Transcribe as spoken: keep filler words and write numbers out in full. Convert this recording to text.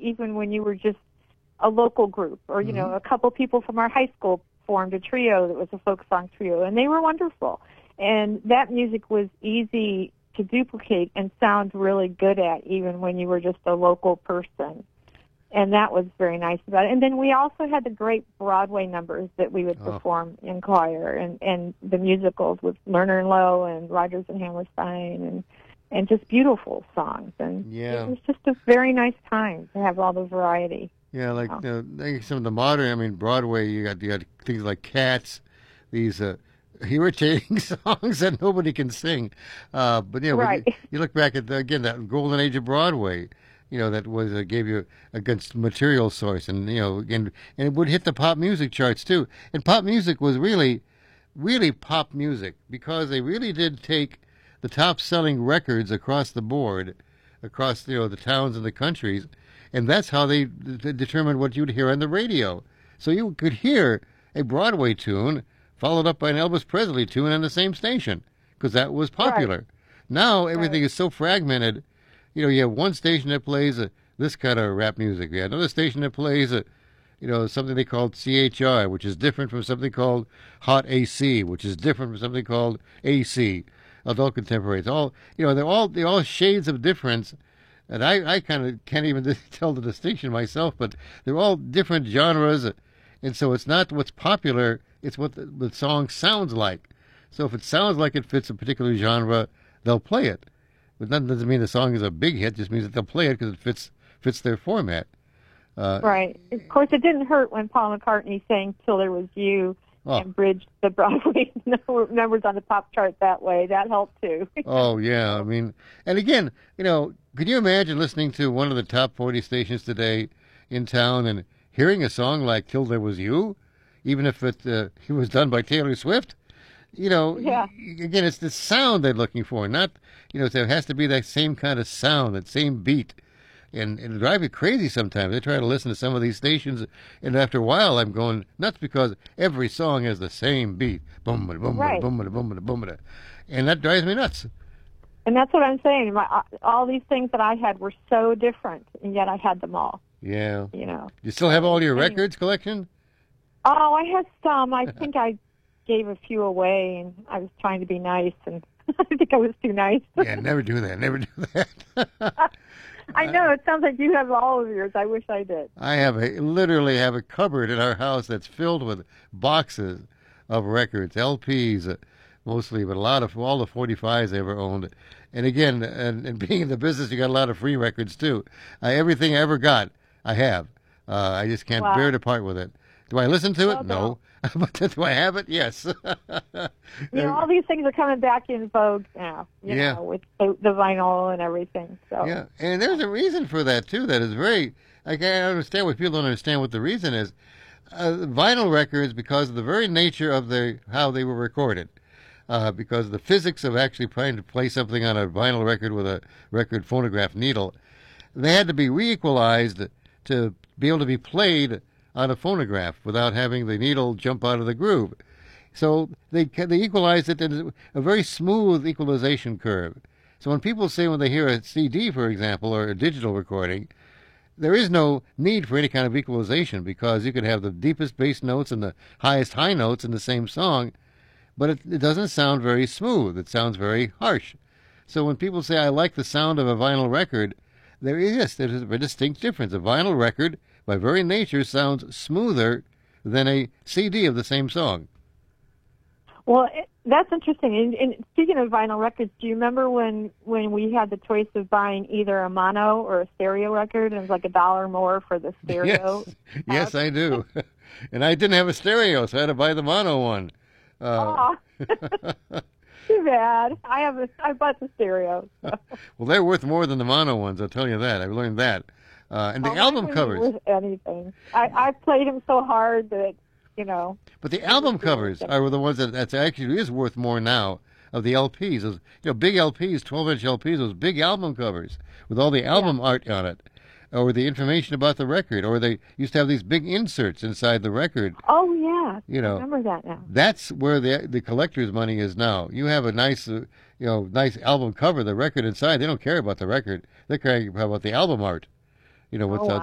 even when you were just a local group, or, you Mm-hmm. know, a couple people from our high school formed a trio that was a folk song trio, and they were wonderful. And that music was easy to duplicate and sound really good at, even when you were just a local person. And that was very nice about it. And then we also had the great Broadway numbers that we would Oh. perform in choir, and, and the musicals with Lerner and Lowe and Rodgers and Hammerstein, and and just beautiful songs. And Yeah. it was just a very nice time to have all the variety. Yeah, like Oh. uh, like some of the modern, I mean, Broadway, you got, you got things like Cats, these uh, irritating songs that nobody can sing. Uh, but, you know, when Right. you, you look back at, the, again, that golden age of Broadway, you know, that was uh, gave you a good material source. And, you know, and, and it would hit the pop music charts, too. And pop music was really, really pop music, because they really did take the top-selling records across the board, across, you know, the towns and the countries, and that's how they d- determined what you'd hear on the radio. So you could hear a Broadway tune followed up by an Elvis Presley tune on the same station, because that was popular. Right. Now everything Right. is so fragmented. You know, you have one station that plays uh, this kind of rap music. You have another station that plays, uh, you know, something they called C H I, which is different from something called Hot A C, which is different from something called A C, Adult Contemporary. It's all, you know, they're all they're all shades of difference. And I, I kind of can't even tell the distinction myself, but they're all different genres. And so it's not what's popular, it's what the, the song sounds like. So if it sounds like it fits a particular genre, they'll play it. But that doesn't mean the song is a big hit, it just means that they'll play it because it fits fits their format. Uh, Right. Of course, it didn't hurt when Paul McCartney sang "Till There Was You" Oh. and bridged the Broadway numbers on the pop chart that way. That helped too. Oh, yeah. I mean, and again, you know, could you imagine listening to one of the top forty stations today in town and hearing a song like "Till There Was You," even if it, uh, it was done by Taylor Swift? You know, Yeah. y- again, it's the sound they're looking for, not, you know, there has to be that same kind of sound, that same beat. And, and it drives me crazy sometimes. I try to listen to some of these stations, and after a while I'm going nuts because every song has the same beat. Boom, boom, boom, Right. boom, boom, boom, boom. And that drives me nuts. And that's what I'm saying. My, all these things that I had were so different, and yet I had them all. Yeah. You know. You still have all your Anyway. records collection? Oh, I had some. I think I gave a few away, and I was trying to be nice, and I think I was too nice. Yeah, never do that. Never do that. I know, it sounds like you have all of yours. I wish I did. I have a literally have a cupboard in our house that's filled with boxes of records, L Ps uh, mostly, but a lot of all the forty-fives I ever owned. And again, and, and being in the business, you got a lot of free records too. Uh, everything I ever got, I have. Uh, I just can't Wow. bear to part with it. Do I listen to it? Oh, No. But do I have it? Yes. You know, all these things are coming back in vogue now, you Yeah. know, with the, the vinyl and everything. So Yeah, and there's a reason for that too. That is very. Like, I understand what people don't understand what the reason is. Uh, vinyl records, because of the very nature of the how they were recorded, uh, because of the physics of actually trying to play something on a vinyl record with a record phonograph needle, they had to be re-equalized to be able to be played on a phonograph without having the needle jump out of the groove. So they they equalized it in a very smooth equalization curve. So when people say when they hear a C D, for example, or a digital recording, there is no need for any kind of equalization because you could have the deepest bass notes and the highest high notes in the same song, but it, it doesn't sound very smooth. It sounds very harsh. So when people say, I like the sound of a vinyl record, there is there's a very distinct difference. A vinyl record, by very nature, sounds smoother than a C D of the same song. Well, it, that's interesting. And, and speaking of vinyl records, do you remember when when we had the choice of buying either a mono or a stereo record, and it was like a dollar more for the stereo? Yes, yes, I do. And I didn't have a stereo, so I had to buy the mono one. Uh, Aw. Too bad. I have a, I bought the stereo. So. well, they're worth more than the mono ones, I'll tell you that. I've learned that. Uh, and the Oh, album mine covers. wasn't worth anything. I I played them so hard that, you know. But the album covers are the ones that that's actually is worth more now of the L Ps. Those, you know, big L Ps, twelve-inch L Ps, those big album covers with all the album art on it, or the information about the record, or they used to have these big inserts inside the record. Oh yeah, You know, I remember that now. That's where the the collector's money is now. You have a nice, uh, you know, nice album cover, the record inside. They don't care about the record. They care about the album art. You know, what's Oh, out